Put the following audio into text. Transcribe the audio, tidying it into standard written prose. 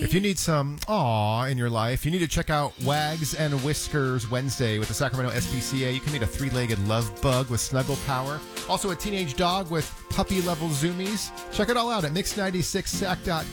If you need some aw in your life, you need to check out Wags and Whiskers Wednesday with the Sacramento SPCA. You can meet a three-legged love bug with snuggle power. Also a teenage dog with puppy-level zoomies. Check it all out at mix96sac.com.